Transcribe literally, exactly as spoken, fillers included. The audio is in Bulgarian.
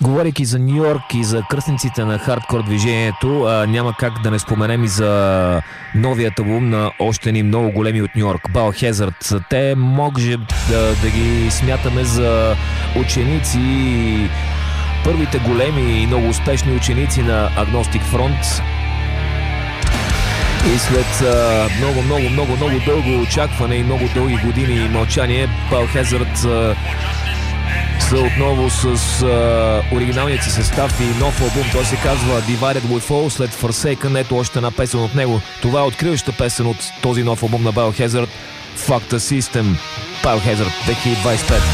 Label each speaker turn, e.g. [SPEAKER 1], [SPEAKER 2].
[SPEAKER 1] Говорейки за Ню Йорк и за кръстниците на хардкор движението, а, няма как да не споменем и за новият албум на още ни много големи от Ню Йорк, Biohazard. Те може да, да ги смятаме за ученици, първите големи и много успешни ученици на Agnostic Front. И след а, много, много, много, много дълго очакване и много дълги години мълчание, Biohazard а, са отново с а, оригиналният си състав и нов албум. Той се казва Divided We Fall, след Forsaken. Ето още една песен от него. Това е откриваща песен от този нов албум на Biohazard, Factor System. Biohazard две хиляди двадесет и пет.